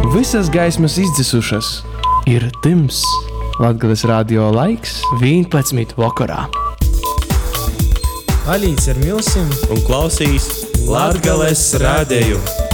Visas gaismas izdzisušas. Ir tims. Latgales radio laiks 11 vakarā. Alīts ar milsim un klausīs Latgales radiju.